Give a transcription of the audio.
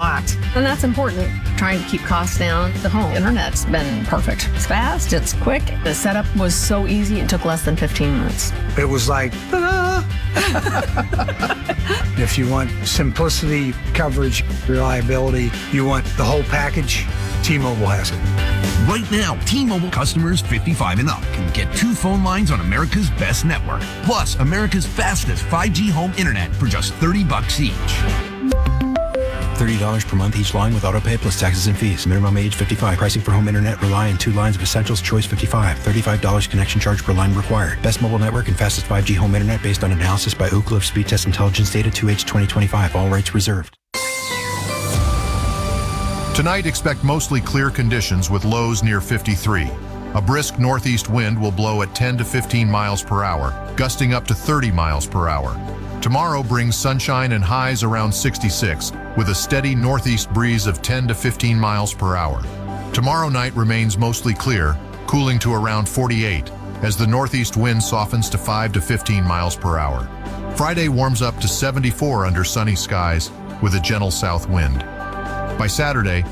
lot. And that's important. Trying to keep costs down. The home internet's been perfect. It's fast, it's quick. The setup was so easy, it took less than 15 minutes. It was like, ah. If you want simplicity, coverage, reliability, you want the whole package, T-Mobile has it. Right now, T-Mobile customers 55 and up can get 2 phone lines on America's best network, plus America's fastest 5G home internet for just $30 each. $30 per month each line with autopay plus taxes and fees. Minimum age 55. Pricing for home internet rely on 2 lines of essentials. Choice 55. $35 connection charge per line required. Best mobile network and fastest 5G home internet based on analysis by Ookla of Speed Test Intelligence data 2H 2025. All rights reserved. Tonight, expect mostly clear conditions with lows near 53. A brisk northeast wind will blow at 10 to 15 miles per hour, gusting up to 30 miles per hour. Tomorrow brings sunshine and highs around 66, with a steady northeast breeze of 10 to 15 miles per hour. Tomorrow night remains mostly clear, cooling to around 48, as the northeast wind softens to 5 to 15 miles per hour. Friday warms up to 74 under sunny skies, with a gentle south wind. By Saturday,